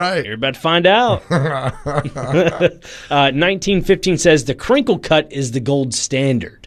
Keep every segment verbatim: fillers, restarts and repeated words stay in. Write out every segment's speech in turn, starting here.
Right. You're about to find out. uh, nineteen fifteen says the crinkle cut is the gold standard.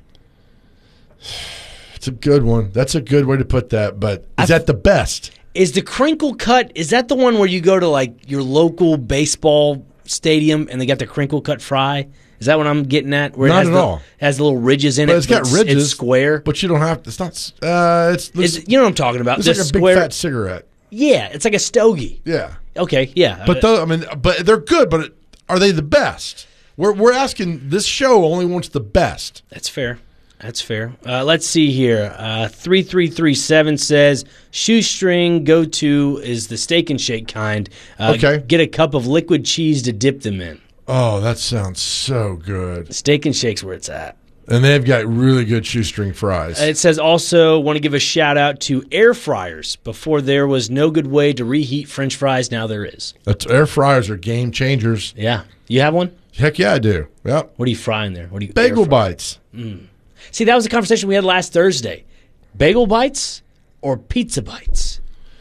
It's a good one. That's a good way to put that, but is I've, that the best? Is the crinkle cut, is that the one where you go to like your local baseball stadium and they got the crinkle cut fry? Is that what I'm getting at? Where Not it has at the, all. has the little ridges in But it. it's got but ridges. It's square. But you don't have to. It's not. Uh, it's, it's, Is, you know what I'm talking about? it's This like a square, big fat cigarette. Yeah, it's like a stogie. Yeah. Okay, yeah. But those, I mean, but they're good. But it, are they the best? We're we're asking. This show only wants the best. That's fair. That's fair. Uh, let's see here. Uh, three three three seven says shoestring go-to is the steak and shake kind. Uh, Okay. Get a cup of liquid cheese to dip them in. Oh, that sounds so good. Steak and shake's where it's at. And they've got really good shoestring fries. It says also want to give a shout out to air fryers. Before there was no good way to reheat French fries, now there is. That's, air fryers are game changers. Yeah. You have one? Heck yeah, I do. Yep. What are you frying there? What do you Bagel air fry? bites. Mm. See, that was a conversation we had last Thursday. Bagel bites or pizza bites?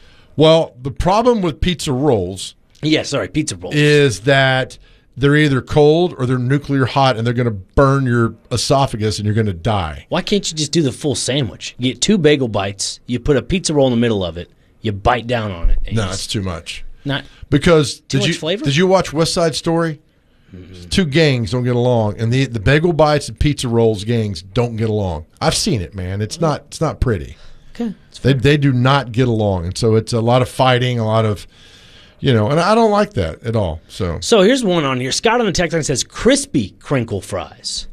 Well, the problem with pizza rolls Yeah, sorry, pizza rolls. is that they're either cold or they're nuclear hot, and they're going to burn your esophagus, and you're going to die. Why can't you just do the full sandwich? You get two bagel bites, you put a pizza roll in the middle of it, you bite down on it. and No, you it's just- too much. not Because Too did much you flavor? did you watch West Side Story? Mm-hmm. Two gangs don't get along, and the the bagel bites and pizza rolls gangs don't get along. I've seen it, man. It's not it's not pretty. okay. They they do not get along, and so it's a lot of fighting, a lot of, you know, and I don't like that at all. So So here's one on here. Scott on the text line says crispy crinkle fries.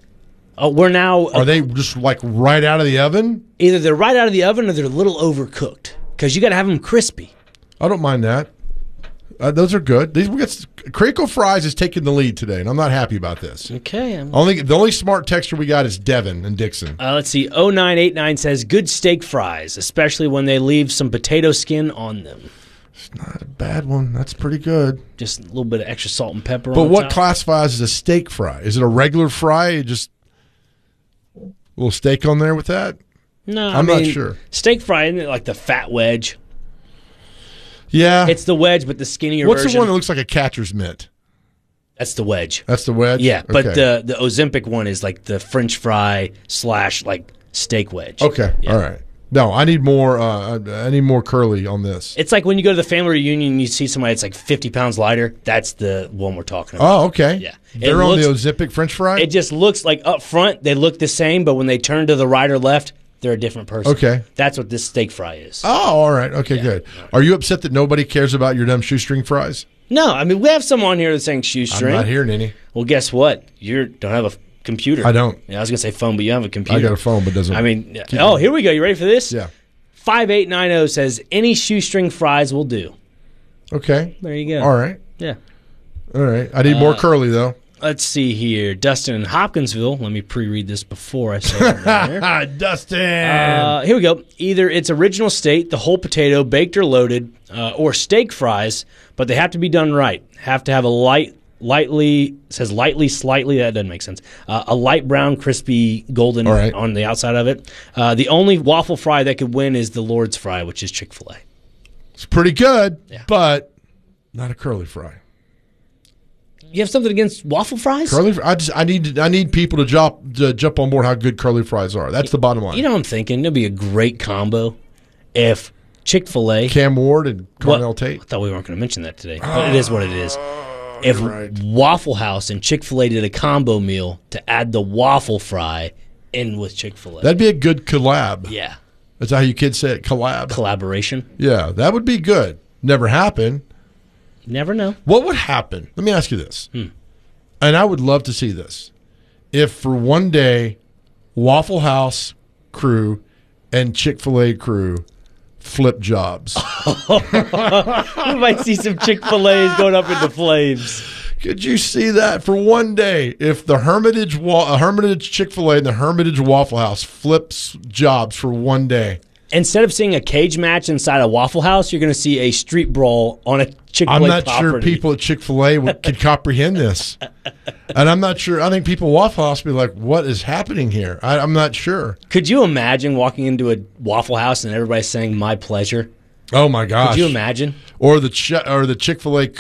Oh, we're now are they just like right out of the oven? either they're right out of the oven or they're a little overcooked because you got to have them crispy. I don't mind that. Uh, those are good. These we got crinkle fries is taking the lead today, and I'm not happy about this. Okay. I'm- Only the only smart texture we got is Devin and Dixon. Uh, let's see. oh nine eight nine says good steak fries, especially when they leave some potato skin on them. Not a bad one. That's pretty good. Just a little bit of extra salt and pepper. But on the what top. classifies as a steak fry? Is it a regular fry? Just a little steak on there with that? No, I I'm not mean, sure. Steak fry, isn't it like the fat wedge? Yeah. It's the wedge, but the skinnier What's version. the one that looks like a catcher's mitt? That's the wedge. That's the wedge? Yeah, but Okay. the the Ozempic one is like the French fry slash like steak wedge. Okay. Yeah. All right. No, I need more. Uh, I need more curly on this. It's like when you go to the family reunion and you see somebody that's like fifty pounds lighter. That's the one we're talking about. Oh, okay. Yeah. They're It on looks- the Ozempic French fry. It just looks like up front they look the same, but when they turn to the right or left, they're a different person. Okay. That's what this steak fry is. Oh, all right. Okay, good. Are you upset that nobody cares about your dumb shoestring fries? No, I mean we have some on here that's saying shoestring. I'm not hearing any. Well, guess what? You don't have a f- computer. I don't. Yeah, I was gonna say phone, but you have a computer. I got a phone, but doesn't. I mean, Keep oh, going. here we go. You ready for this? Yeah. five eight nine zero says any shoestring fries will do. Okay. There you go. All right. Yeah. All right. I need more curly though. Let's see here. Dustin in Hopkinsville. Let me pre-read this before I say it. there. Dustin. Uh, here we go. Either it's original state, the whole potato, baked or loaded, uh, or steak fries, but they have to be done right. Have to have a light, lightly, it says lightly, slightly, that doesn't make sense. Uh, a light brown, crispy, golden All right. on the outside of it. Uh, the only waffle fry that could win is the Lord's fry, which is Chick-fil-A. It's pretty good, Yeah. but not a curly fry. You have something against waffle fries? Curly. fr- I just. I need. I need people to jump to jump on board how good curly fries are. That's the bottom line. You know what I'm thinking? It'd be a great combo if Chick-fil-A... Cam Ward and Cornell What? Tate. I thought we weren't going to mention that today, but it is what it is. If you're right. Waffle House and Chick-fil-A did a combo meal to add the waffle fry in with Chick-fil-A. That'd be a good collab. yeah. That's how you kids say it. Collab. Collaboration. Yeah, that would be good. Never happened. Never know. What would happen? Let me ask you this. Hmm. And I would love to see this. If for one day, Waffle House crew and Chick-fil-A crew flip jobs. We might see some Chick-fil-A's going up into flames. Could you see that for one day? If the Hermitage Wa- uh, Hermitage Chick-fil-A and the Hermitage Waffle House flips jobs for one day. Instead of seeing a cage match inside a Waffle House, you're going to see a street brawl on a Chick-fil-A I'm not property. sure people at Chick-fil-A would, could comprehend this. And I'm not sure. I think people at Waffle House would be like, what is happening here? I, I'm not sure. Could you imagine walking into a Waffle House and everybody saying "My pleasure"? Oh my gosh! Could you imagine? Or the Ch- or the Chick-fil-A